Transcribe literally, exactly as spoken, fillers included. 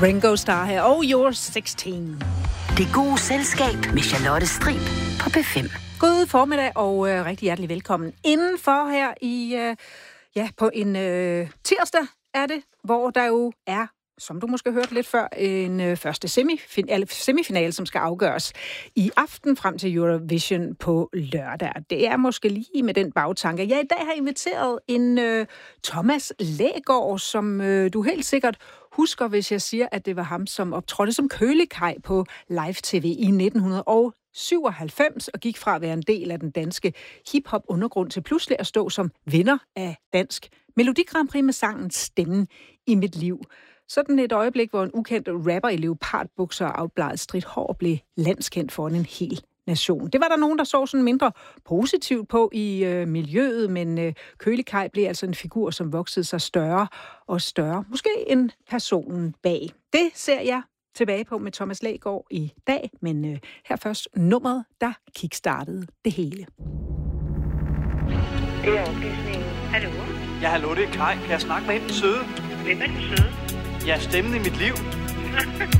Ringo Starr her, og You're seksten. Det gode selskab med Charlotte Strib på P fem. God formiddag og øh, rigtig hjertelig velkommen indenfor her i, øh, ja, på en øh, tirsdag er det, hvor der jo er, som du måske hørte lidt før, en øh, første semifin- semifinale, som skal afgøres i aften frem til Eurovision på lørdag. Det er måske lige med den bagtanke. Jeg i dag har inviteret en øh, Thomas Lægaard, som øh, du helt sikkert husker, hvis jeg siger, at det var ham, som optrådte som kølekaj på live-tv i nitten syvoghalvfems og gik fra at være en del af den danske hip-hop-undergrund til pludselig at stå som vinder af Dansk Melodi Grand Prix med sangen Stemmen i mit liv. Sådan et øjeblik, hvor en ukendt rapper i leopardbukser og afbladet stridt hår blev landskendt for en hel nation. Det var der nogen, der så sådan mindre positivt på i øh, miljøet, men øh, Kølekaj blev altså en figur, som voksede sig større og større. Måske en personen bag. Det ser jeg tilbage på med Thomas Lægaard i dag, men øh, her først nummeret, der kickstartede det hele. Det er oplysningen. Hallo? Ja, hallo, det er Kaj. Kan jeg snakke med en søde? Hvem er den søde? Ja, stemmen i mit liv.